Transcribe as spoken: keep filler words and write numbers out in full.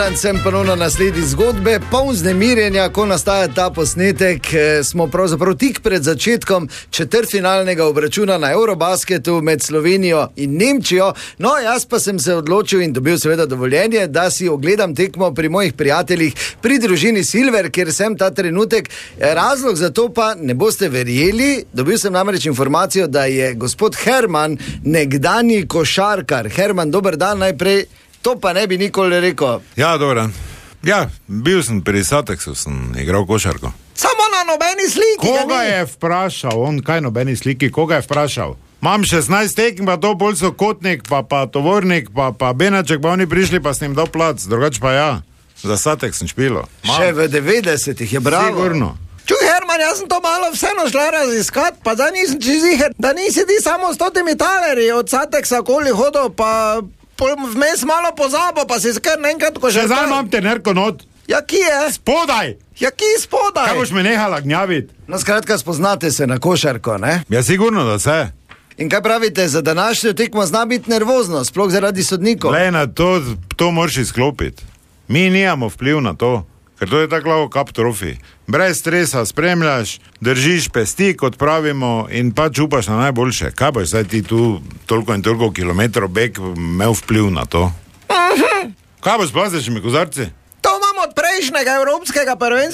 Sem ponovno nasledi zgodbe, poln vznemirjenja, ko nastaja ta posnetek. Smo pravzaprav tik pred začetkom četrtfinalnega obračuna na Eurobasketu med Slovenijo in Nemčijo. No, jaz pa sem se odločil in dobil seveda dovoljenje, da si ogledam tekmo pri mojih prijateljih pri družini Silver, kjer sem ta trenutek. Razlog za to pa ne boste verjeli, dobil sem namreč informacijo, da je gospod Herman nekdanji košarkar. Herman, dober dan najprej. To pa ne bi nikoli rekel. Ja, dobro. Ja, bil sem pri Sateksu, sem igral košarko. Samo na nobeni sliki. Koga je vprašal? On kaj nobeni sliki? Koga je vprašal? Mam šestnajst tekem, pa to bolj so Kotnik, pa, pa Tovornik, pa, pa Benaček, pa oni prišli, pa s njim dal plac. Drugač pa ja. Za Satek sem špilo. Še v devetdesetih je bravo. Sigurno. Čuj, Herman, jaz sem to malo vseeno šla raziskat, pa da nisem čiziher, da nisi ti samo s totimi talerji od Sateksa okoli hodil, pa vmes malo pozabo, pa si skar naenkrat ko že... Še zdaj imam te nerko not. Ja, ki je? Spodaj! Ja, ki spodaj? Kaj boš me nehala gnjavit? No, skratka, spoznate se na košarko, ne? Ja, sigurno, da se. In kaj pravite, za današnjo tekmo zna biti nervozno, sploh zaradi sodnikov? Glej, na to, to moraš izklopiti. Mi nijamo vpliv na to, ker to je tako lahko kap trofi. Brez stresa spremljaš, držiš pesti, kot pravimo, in pač upaš na najboljše. Kaj boš zdaj ti tu toliko in toliko kilometrov bek imel vpliv na to? Uh-huh. Kaj boš s plastičnimi kozarci? To imamo od prejšnjega evropskega prvenstva.